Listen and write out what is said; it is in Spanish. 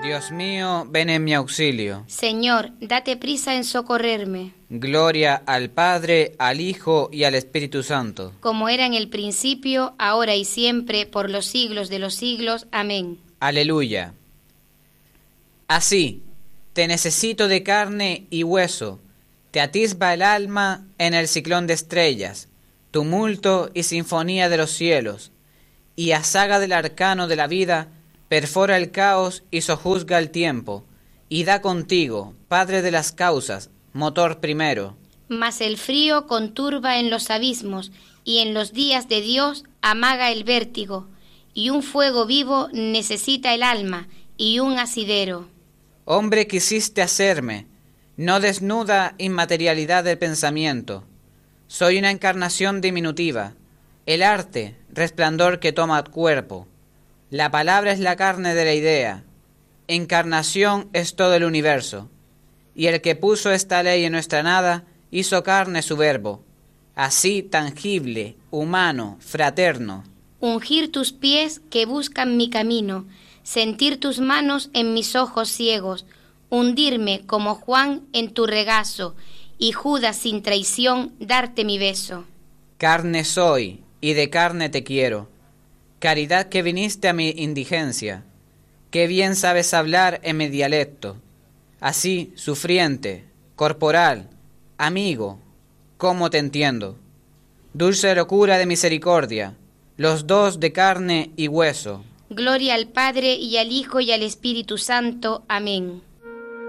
Dios mío, ven en mi auxilio. Señor, date prisa en socorrerme. Gloria al Padre, al Hijo y al Espíritu Santo. Como era en el principio, ahora y siempre, por los siglos de los siglos. Amén. Aleluya. Así, te necesito de carne y hueso, te atisba el alma en el ciclón de estrellas, tumulto y sinfonía de los cielos, y a saga del arcano de la vida, perfora el caos y sojuzga el tiempo, y da contigo, Padre de las causas, motor primero. Mas el frío conturba en los abismos, y en los días de Dios amaga el vértigo, y un fuego vivo necesita el alma, y un asidero. Hombre quisiste hacerme, no desnuda inmaterialidad del pensamiento. Soy una encarnación diminutiva, el arte, resplandor que toma cuerpo. La palabra es la carne de la idea, encarnación es todo el universo. Y el que puso esta ley en nuestra nada, hizo carne su verbo, así tangible, humano, fraterno. Ungir tus pies que buscan mi camino, sentir tus manos en mis ojos ciegos, hundirme como Juan en tu regazo, y Judas sin traición darte mi beso. Carne soy, y de carne te quiero, caridad que viniste a mi indigencia, qué bien sabes hablar en mi dialecto, así, sufriente, corporal, amigo, cómo te entiendo. Dulce locura de misericordia, los dos de carne y hueso. Gloria al Padre y al Hijo y al Espíritu Santo. Amén.